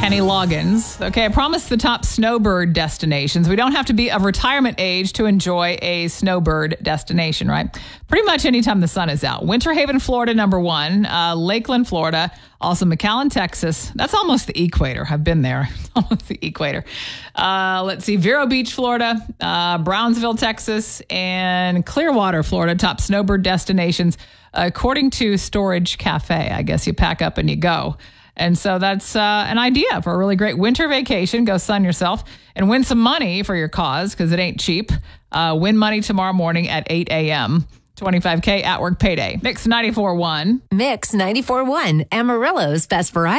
Kenny Loggins. Okay, I promised the top snowbird destinations. We don't have to be of retirement age to enjoy a snowbird destination, right? Pretty much anytime the sun is out. Winter Haven, Florida, number one. Lakeland, Florida. Also McAllen, Texas. That's almost the equator. I've been there. Almost the equator. Let's see. Vero Beach, Florida. Brownsville, Texas. And Clearwater, Florida. Top snowbird destinations. According to Storage Cafe, I guess you pack up and you go. And so that's an idea for a really great winter vacation. Go sun yourself and win some money for your cause because it ain't cheap. Win money tomorrow morning at 8 a.m. $25K at work payday. Mix 94.1. Mix 94.1, Amarillo's best variety.